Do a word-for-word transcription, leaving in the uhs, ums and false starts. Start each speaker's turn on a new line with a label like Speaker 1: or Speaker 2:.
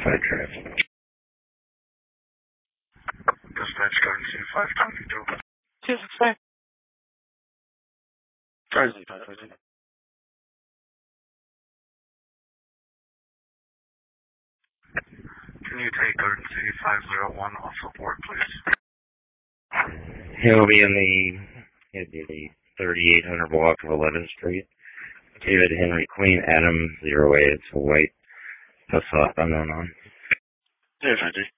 Speaker 1: five traffic.
Speaker 2: Dispatch Garden City five twenty-two.
Speaker 3: Two six five.
Speaker 2: Garden City five twenty-two. Can you take Garden City five oh one off support, please?
Speaker 1: He'll be in the, it'd be the thirty-eight hundred block of eleventh Street. David Henry Queen, Adam, zero eight. It's a white Passat unknown on.
Speaker 2: zero five three.